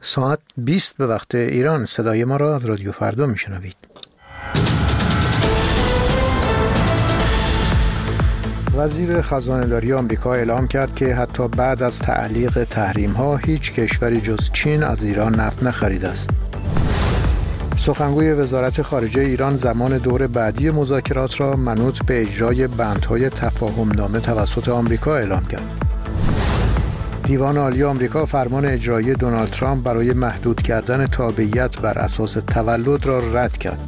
ساعت 20 به وقت ایران. صدای ما را از رادیو فردا میشنوید. وزیر خزانه‌داری آمریکا اعلام کرد که حتی بعد از تعلیق تحریم‌ها هیچ کشوری جز چین از ایران نفت نخریده است. سخنگوی وزارت خارجه ایران زمان دور بعدی مذاکرات را منوط به اجرای بندهای تفاهم‌نامه توسط آمریکا اعلام کرد. دیوان عالی آمریکا فرمان اجرایی دونالد ترامپ برای محدود کردن تابعیت بر اساس تولد را رد کرد.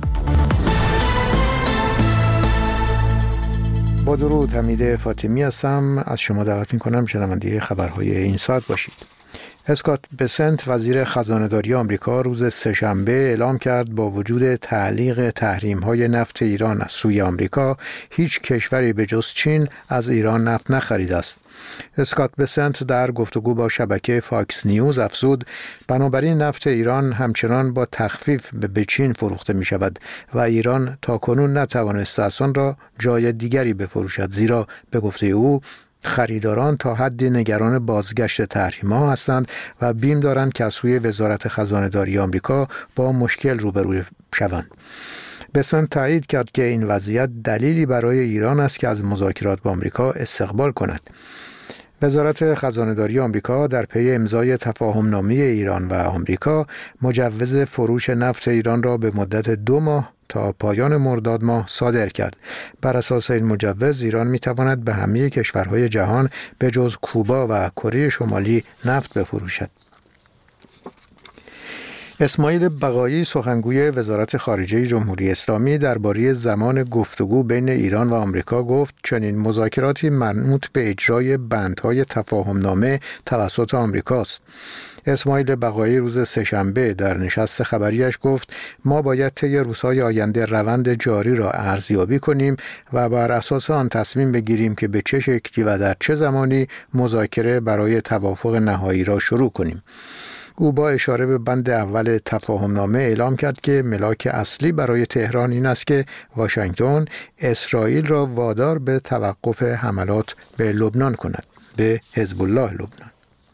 با درود، حمید فاطمی هستم. از شما دعوت می‌کنم شنونده خبرهای این ساعت باشید. اسکات بسنت وزیر خزانه‌داری آمریکا روز سه‌شنبه اعلام کرد با وجود تعلیق تحریم‌های نفت ایران از سوی آمریکا هیچ کشوری به جز چین از ایران نفت نخریده است. اسکات بسنت در گفتگو با شبکه فاکس نیوز افزود بنابراین نفت ایران همچنان با تخفیف به چین فروخته می شود و ایران تاکنون نتوانسته است آن را جای دیگری بفروشد، زیرا به گفته او خریداران تا حدی نگران بازگشت تحریم‌ها هستند و بیم دارند که از سوی وزارت خزانه‌داری آمریکا با مشکل روبرو شوند. بسنت تایید کرد که این وضعیت دلیلی برای ایران است که از مذاکرات با آمریکا استقبال کند. وزارت خزانه‌داری آمریکا در پی امضای تفاهم‌نامه ایران و آمریکا مجوز فروش نفت ایران را به مدت 2 ماه تا پایان مرداد ماه صادر کرد. بر اساس این مجوز ایران می‌تواند به همه کشورهای جهان به جز کوبا و کره شمالی نفت بفروشد. اسماعیل بقایی سخنگوی وزارت خارجه جمهوری اسلامی درباره زمان گفتگو بین ایران و آمریکا گفت چنین مذاکراتی منوط به اجرای بندهای تفاهم‌نامه توسط آمریکاست. اسماعیل بقایی روز سه‌شنبه در نشست خبریش گفت ما باید طی روزهای آینده روند جاری را ارزیابی کنیم و بر اساس آن تصمیم بگیریم که به چه شکلی و در چه زمانی مذاکره برای توافق نهایی را شروع کنیم. او با اشاره به بند اول تفاهم‌نامه اعلام کرد که ملاک اصلی برای تهران این است که واشنگتن اسرائیل را وادار به توقف حملات به لبنان کند، به حزب الله لبنان.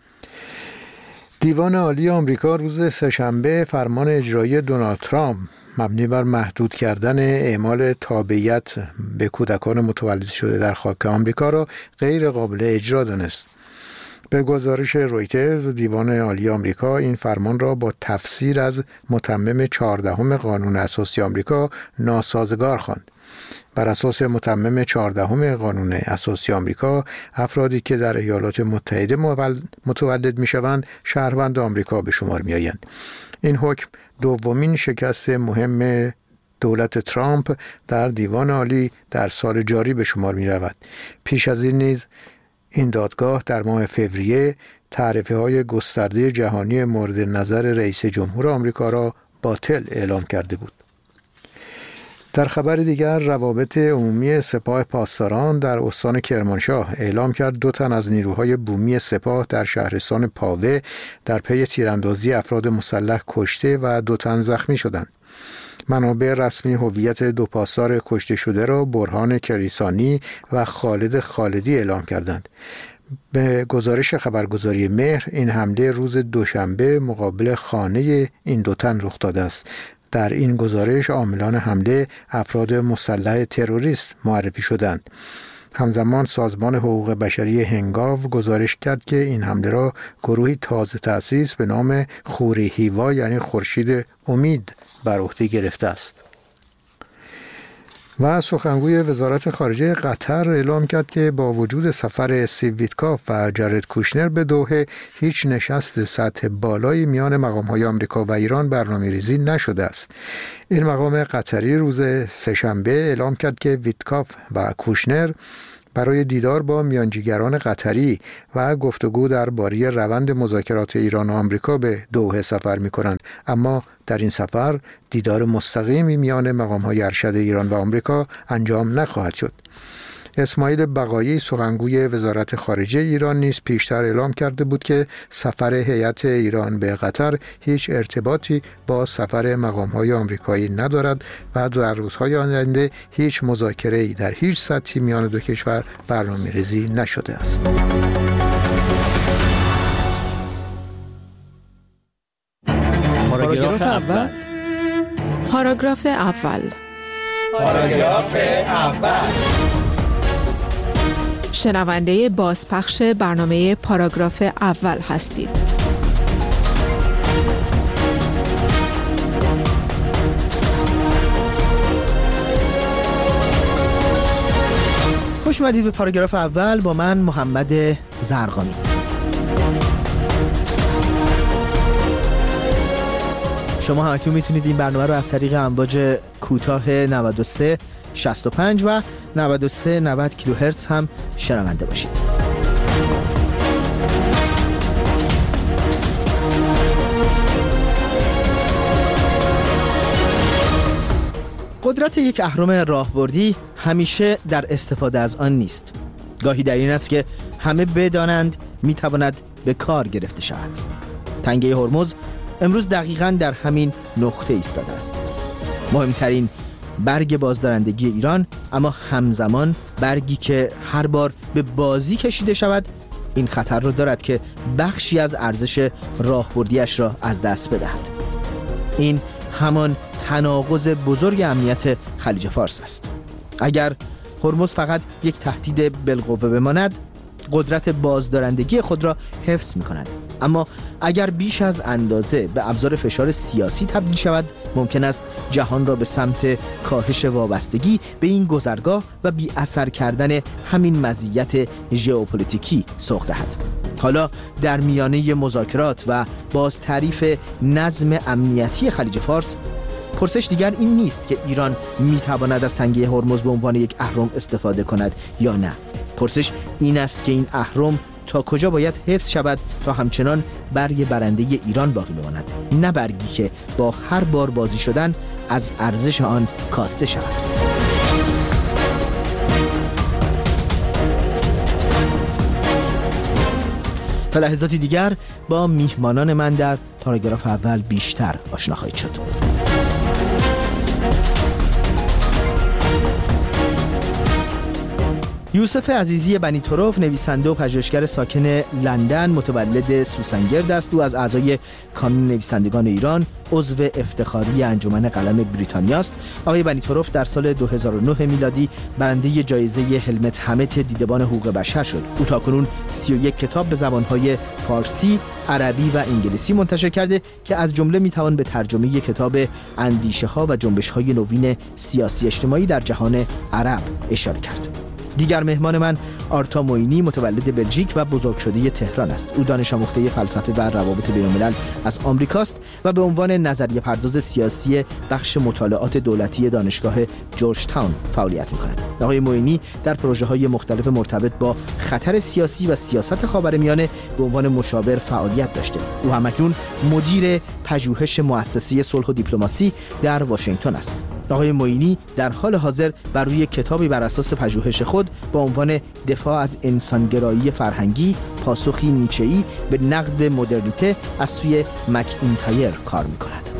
دیوان عالی آمریکا روز سه‌شنبه فرمان اجرایی دونالد ترامپ مبنی بر محدود کردن اعمال تابعیت به کودکان متولد شده در خاک آمریکا را غیر قابل اجرا دانست. به گزارش رویترز دیوان عالی آمریکا این فرمان را با تفسیر از متمم 14 قانون اساسی آمریکا ناسازگار خواند. بر اساس متمم 14 قانون اساسی آمریکا افرادی که در ایالات متحده متولد می‌شوند شهروند آمریکا به شمار می‌آیند. این حکم دومین شکست مهم دولت ترامپ در دیوان عالی در سال جاری به شمار می‌رود. پیش از این نیز این دادگاه در ماه فوریه تعرفه‌های گسترده جهانی مورد نظر رئیس جمهور آمریکا را باطل اعلام کرده بود. در خبر دیگر روابط عمومی سپاه پاسداران در استان کرمانشاه اعلام کرد 2 تن از نیروهای بومی سپاه در شهرستان پاوه در پی تیراندازی افراد مسلح کشته و 2 تن زخمی شدند. منابع رسمی هویت 2 پاسدار کشته شده را برهان کریسانی و خالد خالدی اعلام کردند. به گزارش خبرگزاری مهر این حمله روز دوشنبه مقابل خانه این 2 تن رخ داده است. در این گزارش عاملان حمله افراد مسلح تروریست معرفی شدند. همزمان سازمان حقوق بشری هنگاو گزارش کرد که این حمله را گروهی تازه تأسیس به نام خوری هیوا یعنی خورشید امید بر عهده گرفته است. و سخنگوی وزارت خارجه قطر اعلام کرد که با وجود سفر استیو ویتکاف و جارد کوشنر به دوحه هیچ نشست سطح بالایی میان مقام‌های آمریکا و ایران برنامه‌ریزی نشده است. این مقام قطری روز سه‌شنبه اعلام کرد که ویتکاف و کوشنر برای دیدار با میانجیگران قطری و گفتگو درباره روند مذاکرات ایران و آمریکا به دوحه سفر می‌کنند، اما در این سفر دیدار مستقیمی میان مقام‌های ارشد ایران و آمریکا انجام نخواهد شد. اسماعیل بقایی سخنگوی وزارت خارجه ایران نیز پیشتر اعلام کرده بود که سفر هیئت ایران به قطر هیچ ارتباطی با سفر مقام‌های آمریکایی ندارد و در روزهای آینده هیچ مذاکره‌ای در هیچ سطحی میان 2 کشور برنامه‌ریزی نشده است. پاراگراف اول. پاراگراف اول. پاراگراف اول. شنونده بازپخش برنامه پاراگراف اول هستید. خوش اومدید به پاراگراف اول با من محمد زرقامی. شما هم اکنون میتونید این برنامه رو از طریق امواج کوتاه 93 65 و 93 90 کیلوهرتز هم شنونده باشید. قدرت یک اهرم راهبردی همیشه در استفاده از آن نیست. گاهی در این است که همه بدانند میتواند به کار گرفته شود. تنگه هرمز امروز دقیقاً در همین نقطه ایستاده است. مهمترین برگ بازدارندگی ایران، اما همزمان برگی که هر بار به بازی کشیده شود این خطر را دارد که بخشی از ارزش راهبردیش را از دست بدهد. این همان تناقض بزرگ امنیت خلیج فارس است. اگر هرمز فقط یک تهدید بالقوه بماند، قدرت بازدارندگی خود را حفظ می‌کند. اما اگر بیش از اندازه به ابزار فشار سیاسی تبدیل شود، ممکن است جهان را به سمت کاهش وابستگی به این گذرگاه و بی اثر کردن همین مزیت ژئوپلیتیکی سوق دهد. حالا در میانه مذاکرات و باز تعریف نظم امنیتی خلیج فارس، پرسش دیگر این نیست که ایران میتواند از تنگه هرمز به عنوان یک اهرم استفاده کند یا نه. پرسش این است که این اهرم تا کجا باید حفظ شود تا همچنان برگ برنده ایران باقی بماند، نه برگی که با هر بار بازی شدن از ارزش آن کاسته شود. تا لحظاتی دیگر با میهمانان من در پاراگراف اول بیشتر آشنا خواهید شد. یوسف عزیزی بنی طرف، نویسنده و پژوهشگر ساکن لندن، متولد سوسنگرد است. او از اعضای کانون نویسندگان ایران، عضو افتخاری انجمن قلم بریتانیا است. آقای بنی طرف در سال 2009 میلادی برنده جایزه هلمت همت دیدبان حقوق بشر شد. او تاکنون 31 کتاب به زبانهای فارسی، عربی و انگلیسی منتشر کرده که از جمله میتوان به ترجمه کتاب اندیشه ها و جنبش های نوین سیاسی اجتماعی در جهان عرب اشاره کرد. دیگر مهمان من آرتا معینی، متولد بلژیک و بزرگ شده تهران است. او دانش آموخته فلسفه و روابط بین‌الملل از آمریکاست و به عنوان نظریه پرداز سیاسی بخش مطالعات دولتی دانشگاه جورج تاون فعالیت می‌کند. آقای معینی در پروژه‌های مختلف مرتبط با خطر سیاسی و سیاست خاورمیانه به عنوان مشاور فعالیت داشته. او همکنون مدیر پژوهش مؤسسه صلح و دیپلماسی در واشنگتن است. آقای معینی در حال حاضر بر روی کتابی بر اساس پژوهش خود با عنوان دفاع از انسانگرایی فرهنگی، پاسخی نیچه‌ای به نقد مدرنیته از سوی مک اینتایر کار می‌کند.